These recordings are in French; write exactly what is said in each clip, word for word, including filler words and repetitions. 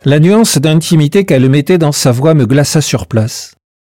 La nuance d'intimité qu'elle mettait dans sa voix me glaça sur place.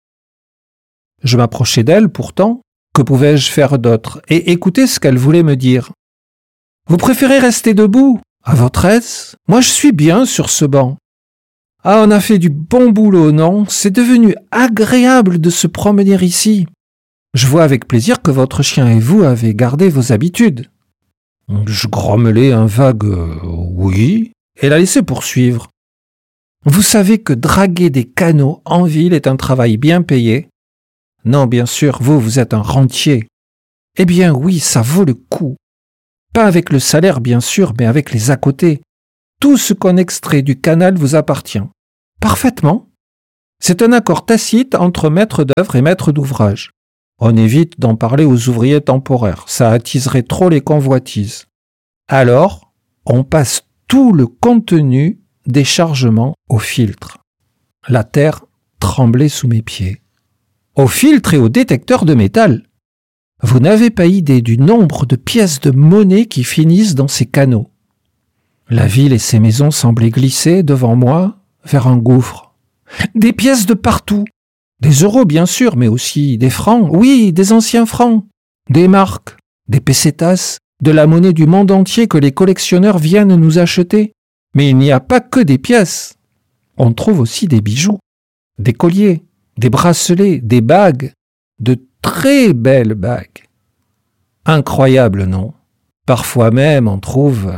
Je m'approchai d'elle, pourtant. Que pouvais-je faire d'autre? Et écoutez ce qu'elle voulait me dire. Vous préférez rester debout? À votre aise? Moi, je suis bien sur ce banc. Ah, on a fait du bon boulot, non? C'est devenu agréable de se promener ici. Je vois avec plaisir que votre chien et vous avez gardé vos habitudes. Je grommelai un vague euh, « oui » et la laissai poursuivre. Vous savez que draguer des canots en ville est un travail bien payé? Non, bien sûr, vous, vous êtes un rentier. Eh bien oui, ça vaut le coup. Pas avec le salaire, bien sûr, mais avec les à côté. Tout ce qu'on extrait du canal vous appartient. Parfaitement. C'est un accord tacite entre maître d'œuvre et maître d'ouvrage. On évite d'en parler aux ouvriers temporaires, ça attiserait trop les convoitises. Alors, on passe tout le contenu des chargements au filtre. La terre tremblait sous mes pieds. Au filtre et au détecteur de métal. Vous n'avez pas idée du nombre de pièces de monnaie qui finissent dans ces canaux. La ville et ses maisons semblaient glisser devant moi vers un gouffre. Des pièces de partout. Des euros bien sûr, mais aussi des francs. Oui, des anciens francs. Des marques, des pesetas, de la monnaie du monde entier que les collectionneurs viennent nous acheter. Mais il n'y a pas que des pièces. On trouve aussi des bijoux, des colliers, des bracelets, des bagues, de très belles bagues. Incroyable, non? Parfois même, on trouve...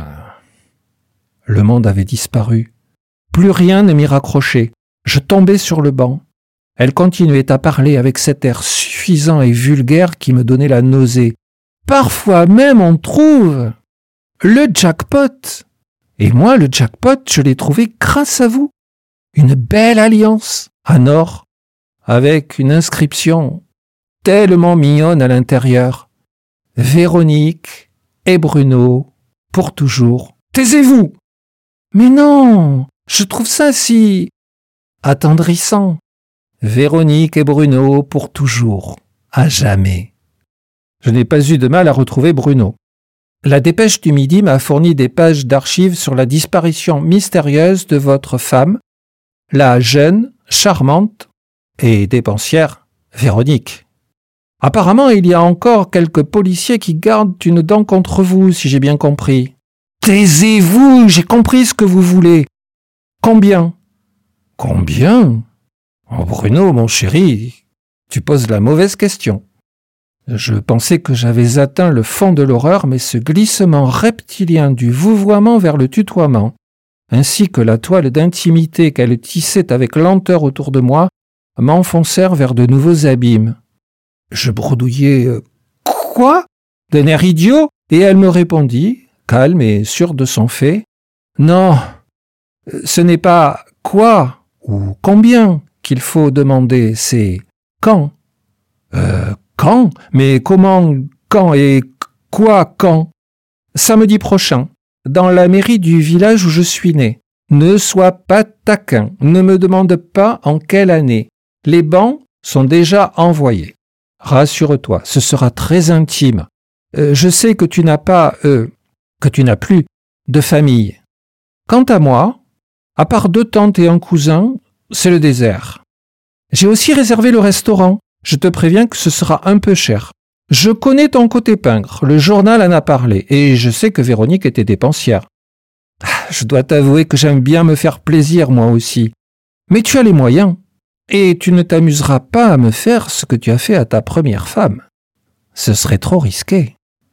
Le monde avait disparu. Plus rien ne m'y raccrochait. Je tombais sur le banc. Elle continuait à parler avec cet air suffisant et vulgaire qui me donnait la nausée. Parfois même, on trouve le jackpot. Et moi, le jackpot, je l'ai trouvé grâce à vous. Une belle alliance, en or, avec une inscription tellement mignonne à l'intérieur. Véronique et Bruno, pour toujours. Taisez-vous! Mais non, je trouve ça si attendrissant. Véronique et Bruno, pour toujours, à jamais. Je n'ai pas eu de mal à retrouver Bruno. La dépêche du midi m'a fourni des pages d'archives sur la disparition mystérieuse de votre femme, la jeune, charmante et dépensière Véronique. Apparemment, il y a encore quelques policiers qui gardent une dent contre vous, si j'ai bien compris. Taisez-vous, j'ai compris ce que vous voulez. Combien? Combien? Oh Bruno, mon chéri, tu poses la mauvaise question. Je pensais que j'avais atteint le fond de l'horreur, mais ce glissement reptilien du vouvoiement vers le tutoiement, ainsi que la toile d'intimité qu'elle tissait avec lenteur autour de moi, m'enfoncèrent vers de nouveaux abîmes. Je bredouillai euh, « Quoi ?» d'un air idiot, et elle me répondit, calme et sûre de son fait, « Non, ce n'est pas « quoi » ou « combien » qu'il faut demander, c'est « quand ». Euh, quand? Mais comment, quand et quoi, quand? Samedi prochain, dans la mairie du village où je suis né. Ne sois pas taquin, ne me demande pas en quelle année. Les bans sont déjà envoyés. Rassure-toi, ce sera très intime. Euh, je sais que tu n'as pas, euh, que tu n'as plus de famille. Quant à moi, à part deux tantes et un cousin, c'est le désert. J'ai aussi réservé le restaurant. Je te préviens que ce sera un peu cher. Je connais ton côté pingre, le journal en a parlé, et je sais que Véronique était dépensière. Je dois t'avouer que j'aime bien me faire plaisir moi aussi. Mais tu as les moyens, et tu ne t'amuseras pas à me faire ce que tu as fait à ta première femme. Ce serait trop risqué.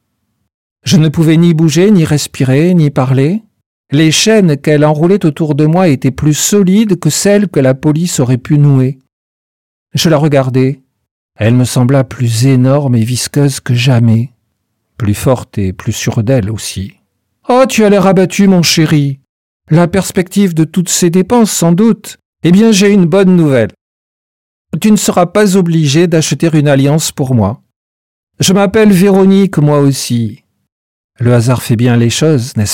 Je ne pouvais ni bouger, ni respirer, ni parler. Les chaînes qu'elle enroulait autour de moi étaient plus solides que celles que la police aurait pu nouer. Je la regardais. Elle me sembla plus énorme et visqueuse que jamais, plus forte et plus sûre d'elle aussi. « Oh, tu as l'air abattu, mon chéri. La perspective de toutes ces dépenses, sans doute. Eh bien, j'ai une bonne nouvelle. Tu ne seras pas obligé d'acheter une alliance pour moi. Je m'appelle Véronique, moi aussi. Le hasard fait bien les choses, n'est-ce pas ?